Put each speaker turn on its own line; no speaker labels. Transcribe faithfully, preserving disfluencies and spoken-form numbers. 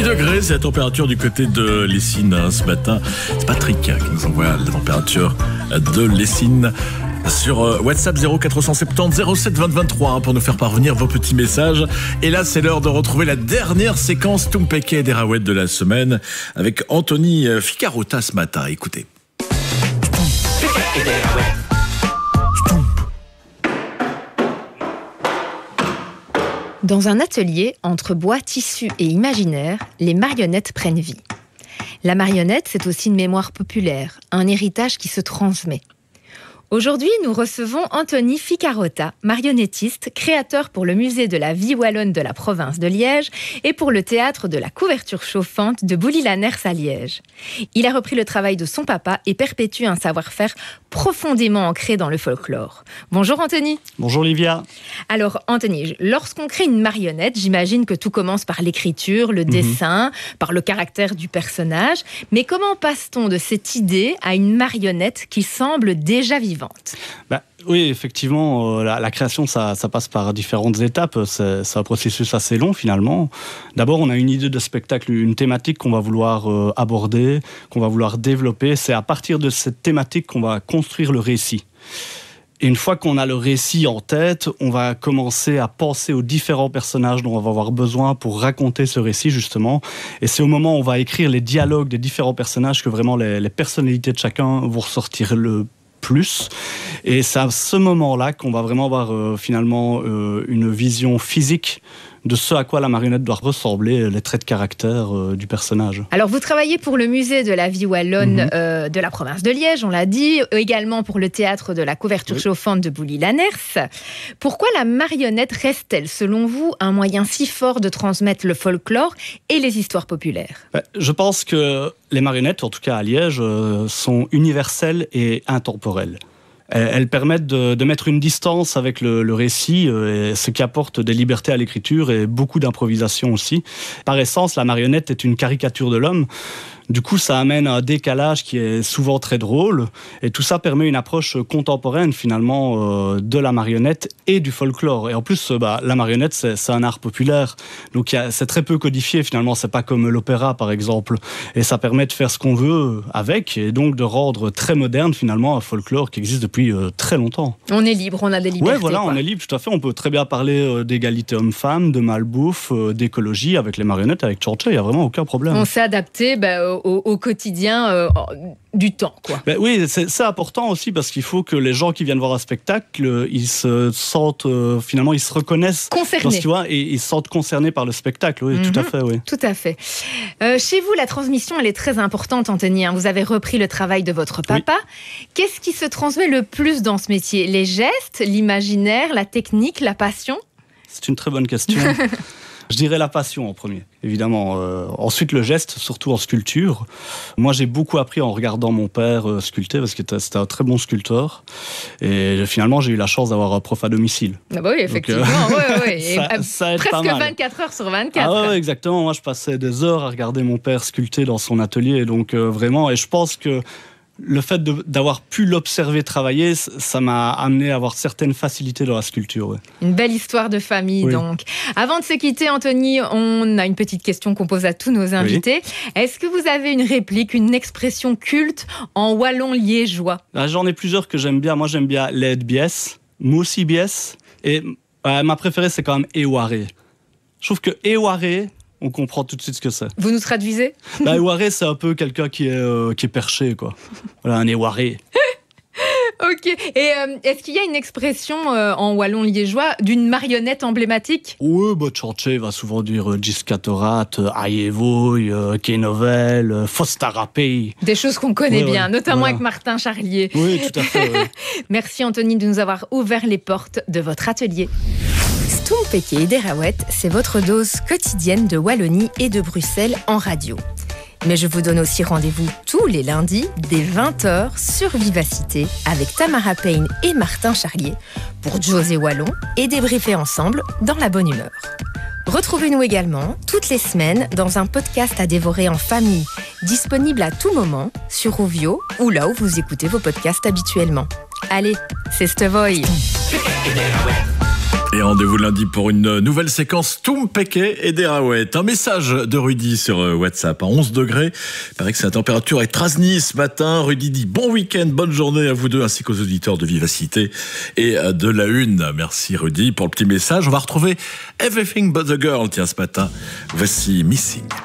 degrés, c'est la température du côté de Lessines hein, ce matin. C'est Patrick qui nous envoie la température de Lessines sur WhatsApp zéro quatre cent soixante-dix zéro sept vingt vingt-trois hein, pour nous faire parvenir vos petits messages. Et là, c'est l'heure de retrouver la dernière séquence Tumpeke et Derawet de la semaine avec Anthony Ficarota ce matin. Écoutez.
Dans un atelier entre bois, tissu et imaginaire, les marionnettes prennent vie. La marionnette, c'est aussi une mémoire populaire, un héritage qui se transmet. Aujourd'hui, nous recevons Anthony Ficarota, marionnettiste, créateur pour le musée de la vie wallonne de la province de Liège et pour le théâtre de la couverture chauffante de Bouly-la-Nerse à Liège. Il a repris le travail de son papa et perpétue un savoir-faire profondément ancré dans le folklore. Bonjour Anthony.
Bonjour Livia.
Alors Anthony, lorsqu'on crée une marionnette, j'imagine que tout commence par l'écriture, le dessin, mmh. par le caractère du personnage. Mais comment passe-t-on de cette idée à une marionnette qui semble déjà vivante ?
Bah, oui, effectivement, euh, la, la création, ça, ça passe par différentes étapes. C'est, c'est un processus assez long, finalement. D'abord, on a une idée de spectacle, une thématique qu'on va vouloir euh, aborder, qu'on va vouloir développer. C'est à partir de cette thématique qu'on va construire le récit. Et une fois qu'on a le récit en tête, on va commencer à penser aux différents personnages dont on va avoir besoin pour raconter ce récit, justement. Et c'est au moment où on va écrire les dialogues des différents personnages que vraiment les, les personnalités de chacun vont ressortir le plus. Et c'est à ce moment-là qu'on va vraiment avoir euh, finalement euh, une vision physique de ce à quoi la marionnette doit ressembler, les traits de caractère euh, du personnage.
Alors vous travaillez pour le musée de la vie wallonne mmh. euh, de la province de Liège, on l'a dit, également pour le théâtre de la couverture oui. chauffante de Bouly-la-Nerse. Pourquoi la marionnette reste-t-elle, selon vous, un moyen si fort de transmettre le folklore et les histoires populaires ?
Ben, je pense que les marionnettes, en tout cas à Liège, euh, sont universelles et intemporelles. Elles permettent de, de mettre une distance avec le, le récit, euh, ce qui apporte des libertés à l'écriture et beaucoup d'improvisation aussi. Par essence, la marionnette est une caricature de l'homme. Du coup, ça amène un décalage qui est souvent très drôle. Et tout ça permet une approche contemporaine, finalement, euh, de la marionnette et du folklore. Et en plus, euh, bah, la marionnette, c'est, c'est un art populaire. Donc, y a, c'est très peu codifié, finalement. C'est pas comme l'opéra, par exemple. Et ça permet de faire ce qu'on veut avec. Et donc, de rendre très moderne, finalement, un folklore qui existe depuis euh, très longtemps.
On est libre, on a des libertés.
Ouais, voilà,
quoi.
On est libre, tout à fait. On peut très bien parler euh, d'égalité homme-femme, de malbouffe, euh, d'écologie avec les marionnettes, avec Tchortché. Il n'y a vraiment aucun problème.
On s'est adapté, bah, Au, au quotidien euh, du temps, quoi.
Ben oui, c'est, c'est important aussi parce qu'il faut que les gens qui viennent voir un spectacle, ils se sentent euh, finalement, ils se reconnaissent
concernés,
dans ce qu'ils voient et ils se sentent concernés par le spectacle. Oui, mm-hmm. tout à fait, oui.
Tout à fait. Euh, chez vous, la transmission, elle est très importante, Anthony. Hein. Vous avez repris le travail de votre papa. Oui. Qu'est-ce qui se transmet le plus dans ce métier ? Les gestes, l'imaginaire, la technique, la passion ?
C'est une très bonne question. Je dirais la passion en premier, évidemment. Euh, ensuite, le geste, surtout en sculpture. Moi, j'ai beaucoup appris en regardant mon père euh, sculpter, parce que c'était un très bon sculpteur. Et finalement, j'ai eu la chance d'avoir un prof à domicile.
Ah bah oui, effectivement. Donc, euh, ouais, ouais.
ça, ça aide
presque
pas mal.
vingt-quatre heures sur vingt-quatre.
Ah ouais, exactement. Moi, je passais des heures à regarder mon père sculpter dans son atelier. Et donc, euh, vraiment, et je pense que le fait de, d'avoir pu l'observer travailler, ça m'a amené à avoir certaines facilités dans la sculpture. Ouais.
Une belle histoire de famille, oui. donc. Avant de se quitter, Anthony, on a une petite question qu'on pose à tous nos invités. Oui. Est-ce que vous avez une réplique, une expression culte en wallon liégeois ?
Là, j'en ai plusieurs que j'aime bien. Moi, j'aime bien l'aide biès, moussi biès, et euh, ma préférée, c'est quand même éwaré. Je trouve que éwaré, on comprend tout de suite ce que c'est.
Vous nous traduisez ?
Bah, éwaré, c'est un peu quelqu'un qui est, euh, qui est perché, quoi. Voilà, un éwaré.
Ok. Et euh, est-ce qu'il y a une expression euh, en wallon liégeois d'une marionnette emblématique ?
Oui, bah, Tchortché va souvent dire euh, Giscatorat, euh, Aïevoy, euh, Kénovel, euh, Fostarapé.
Des choses qu'on connaît
ouais,
bien,
ouais,
notamment
voilà.
avec Martin Charlier.
Oui, tout à fait. Ouais.
Merci Anthony de nous avoir ouvert les portes de votre atelier. Tumpeke et Derawet, c'est votre dose quotidienne de Wallonie et de Bruxelles en radio. Mais je vous donne aussi rendez-vous tous les lundis dès vingt heures sur Vivacité avec Tamara Payne et Martin Charlier pour José Wallon et débriefer ensemble dans la bonne humeur. Retrouvez-nous également toutes les semaines dans un podcast à dévorer en famille, disponible à tout moment sur Rovio ou là où vous écoutez vos podcasts habituellement. Allez, c'est Stevoy.
Et rendez-vous lundi pour une nouvelle séquence Toumpeke et des Raouettes. Un message de Rudy sur WhatsApp à onze degrés. Il paraît que c'est la température est Trasny ce matin. Rudy dit bon week-end, bonne journée à vous deux ainsi qu'aux auditeurs de Vivacité et de La Une. Merci Rudy pour le petit message. On va retrouver Everything But The Girl, tiens, ce matin. Voici Missing.